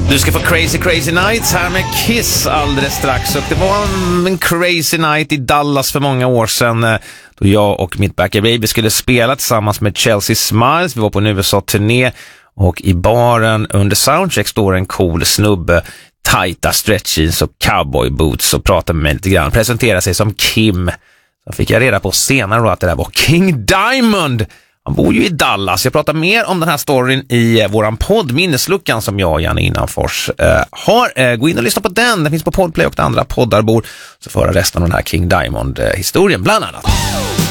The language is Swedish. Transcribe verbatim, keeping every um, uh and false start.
Du ska få Crazy Crazy Nights här med Kiss alldeles strax. Och det var en crazy night i Dallas för många år sedan då jag och mitt Back Baby skulle spela tillsammans med Chelsea Smiles. Vi var på en U S A-turné och i baren under soundcheck står en cool snubbe, tajta stretch jeans och cowboy boots och pratar med mig lite grann. Presenterar sig som Kim. Så fick jag reda på senare då att det där var King Diamond. Han bor ju i Dallas. Jag pratar mer om den här storyn i eh, våran podd Minnesluckan som jag och Janne Innanfors eh, har. Eh, gå in och lyssna på den. Den finns på Podplay och andra poddar bor. Så får jag resten av den här King Diamond-historien bland annat.